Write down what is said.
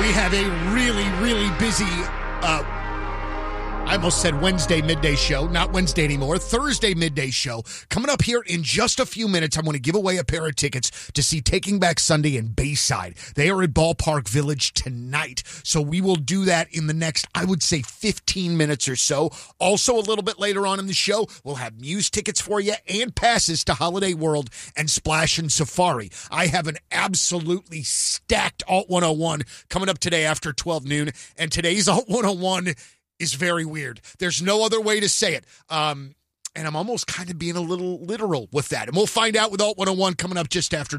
We have a really, really busy, I almost said Wednesday midday show, not Wednesday anymore, Thursday midday show. Coming up here in just a few minutes, I'm going to give away a pair of tickets to see Taking Back Sunday in Bayside. They are at Ballpark Village tonight, so we will do that in the next, I would say, 15 minutes or so. Also, a little bit later on in the show, we'll have Muse tickets for you and passes to Holiday World and Splash and Safari. I have an absolutely stacked Alt 101 coming up today after 12 noon, and today's Alt 101 is very weird. There's no other way to say it. And I'm almost kind of being a little literal with that. And we'll find out with Alt 101 coming up just after